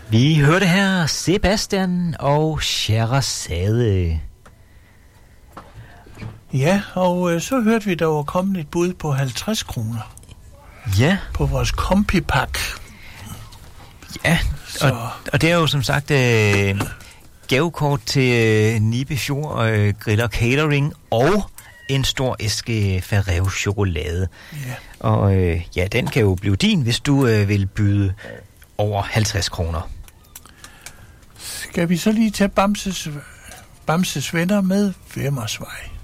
Vi hørte her Sebastian og Sherazade. Ja, og så hørte vi, der var kommet et bud på 50 kroner. Ja. På vores kompipak. Ja, og det er jo som sagt gavekort til Nibe Fjord Grill og Catering og en stor æske Ferrero chokolade. Ja. Og ja, den kan jo blive din, hvis du vil byde over 50 kroner. Skal vi så lige tage Bamses venner med Vemmersvej?